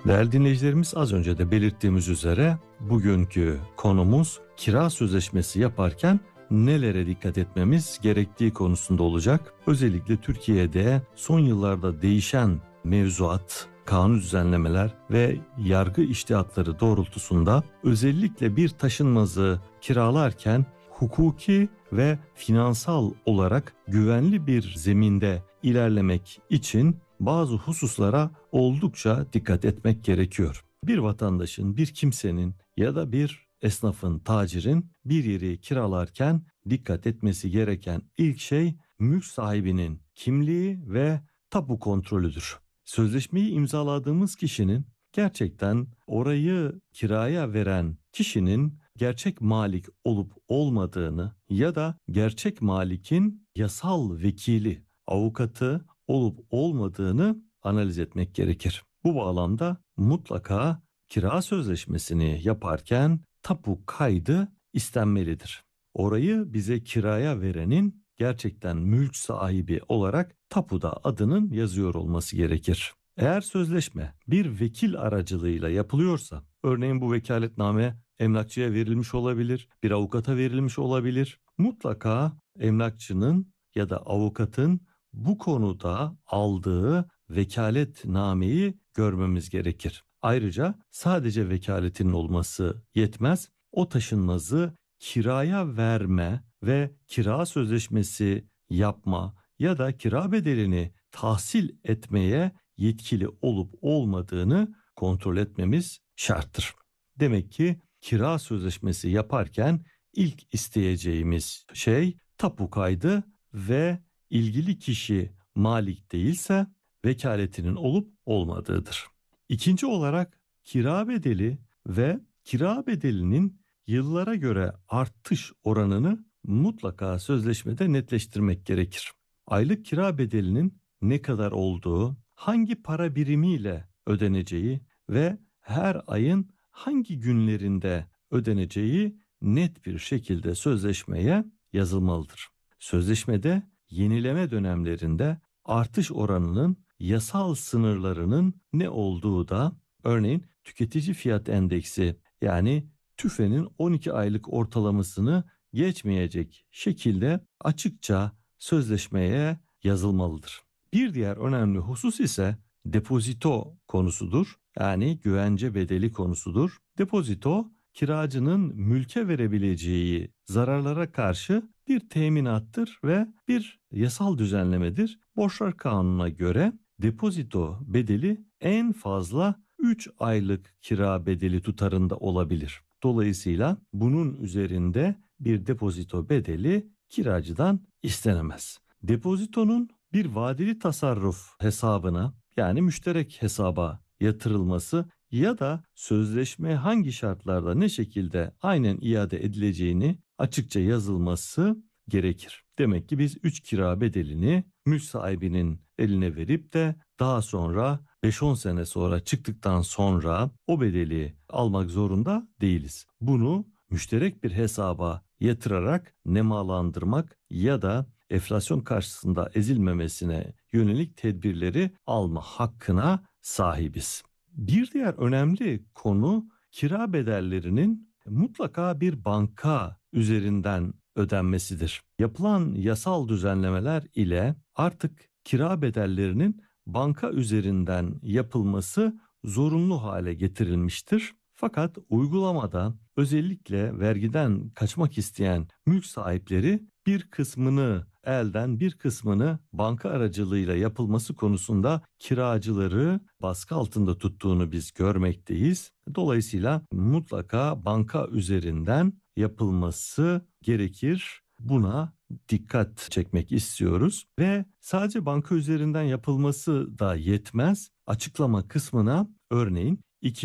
Değerli dinleyicilerimiz, az önce de belirttiğimiz üzere bugünkü konumuz kira sözleşmesi yaparken nelere dikkat etmemiz gerektiği konusunda olacak. Özellikle Türkiye'de son yıllarda değişen mevzuat, kanun düzenlemeler ve yargı içtihatları doğrultusunda özellikle bir taşınmazı kiralarken hukuki ve finansal olarak güvenli bir zeminde ilerlemek için bazı hususlara oldukça dikkat etmek gerekiyor. Bir vatandaşın, bir kimsenin ya da bir esnafın, tacirin bir yeri kiralarken dikkat etmesi gereken ilk şey mülk sahibinin kimliği ve tapu kontrolüdür. Sözleşmeyi imzaladığımız kişinin gerçekten orayı kiraya veren kişinin gerçek malik olup olmadığını ya da gerçek malikin yasal vekili, avukatı olup olmadığını analiz etmek gerekir. Bu bağlamda mutlaka kira sözleşmesini yaparken tapu kaydı istenmelidir. Orayı bize kiraya verenin gerçekten mülk sahibi olarak tapuda adının yazıyor olması gerekir. Eğer sözleşme bir vekil aracılığıyla yapılıyorsa, örneğin bu vekaletname emlakçıya verilmiş olabilir, bir avukata verilmiş olabilir. Mutlaka emlakçının ya da avukatın bu konuda aldığı vekaletnameyi görmemiz gerekir. Ayrıca sadece vekaletinin olması yetmez. O taşınmazı kiraya verme ve kira sözleşmesi yapma ya da kira bedelini tahsil etmeye yetkili olup olmadığını kontrol etmemiz şarttır. Demek ki kira sözleşmesi yaparken ilk isteyeceğimiz şey tapu kaydı ve ilgili kişi malik değilse vekaletinin olup olmadığıdır. İkinci olarak kira bedeli ve kira bedelinin yıllara göre artış oranını mutlaka sözleşmede netleştirmek gerekir. Aylık kira bedelinin ne kadar olduğu, hangi para birimiyle ödeneceği ve her ayın hangi günlerinde ödeneceği net bir şekilde sözleşmeye yazılmalıdır. Sözleşmede yenileme dönemlerinde artış oranının yasal sınırlarının ne olduğu da, örneğin tüketici fiyat endeksi yani TÜFE'nin 12 aylık ortalamasını geçmeyecek şekilde açıkça sözleşmeye yazılmalıdır. Bir diğer önemli husus ise depozito konusudur. Yani güvence bedeli konusudur. Depozito, kiracının mülke verebileceği zararlara karşı bir teminattır ve bir yasal düzenlemedir. Borçlar Kanunu'na göre depozito bedeli en fazla 3 aylık kira bedeli tutarında olabilir. Dolayısıyla bunun üzerinde bir depozito bedeli kiracıdan istenemez. Depozitonun bir vadeli tasarruf hesabına yani müşterek hesaba yatırılması ya da sözleşme hangi şartlarda ne şekilde aynen iade edileceğini açıkça yazılması gerekir. Demek ki biz 3 kira bedelini mülk sahibinin eline verip de daha sonra 5-10 sene sonra çıktıktan sonra o bedeli almak zorunda değiliz. Bunu müşterek bir hesaba yatırarak nemalandırmak ya da enflasyon karşısında ezilmemesine yönelik tedbirleri alma hakkına sahibiz. Bir diğer önemli konu kira bedellerinin mutlaka bir banka üzerinden ödenmesidir. Yapılan yasal düzenlemeler ile artık kira bedellerinin banka üzerinden yapılması zorunlu hale getirilmiştir. Fakat uygulamada özellikle vergiden kaçmak isteyen mülk sahipleri bir kısmını elden bir kısmını banka aracılığıyla yapılması konusunda kiracıları baskı altında tuttuğunu biz görmekteyiz. Dolayısıyla mutlaka banka üzerinden yapılması gerekir. Buna dikkat çekmek istiyoruz ve sadece banka üzerinden yapılması da yetmez. Açıklama kısmına örneğin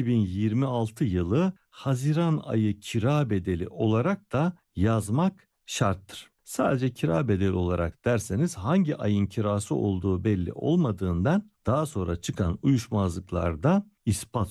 2026 yılı Haziran ayı kira bedeli olarak da yazmak şarttır. Sadece kira bedeli olarak derseniz hangi ayın kirası olduğu belli olmadığından daha sonra çıkan uyuşmazlıklarda ispat